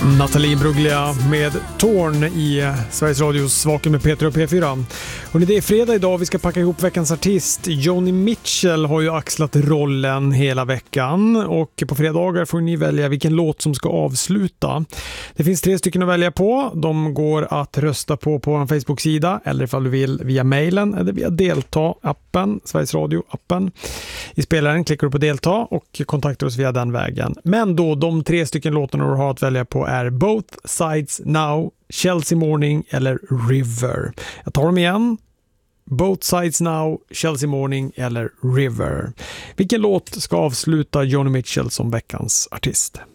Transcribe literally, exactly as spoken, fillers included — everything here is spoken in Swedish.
Nathalie Bruglia med Torn i Sveriges Radios Vaken med Peter och P fyra. Och det är fredag idag, vi ska packa ihop veckans artist. Joni Mitchell har ju axlat rollen hela veckan och på fredagar får ni välja vilken låt som ska avsluta. Det finns tre stycken att välja på. De går att rösta på på vår Facebook-sida eller ifall du vill via mejlen eller via Delta-appen, Sveriges Radio-appen. I spelaren klickar du på Delta och kontaktar oss via den vägen. Men då, de tre stycken låtarna du har att välja på är Both Sides Now, Chelsea Morning eller River. Jag tar dem igen. Both Sides Now, Chelsea Morning eller River. Vilken låt ska avsluta Joni Mitchell som veckans artist?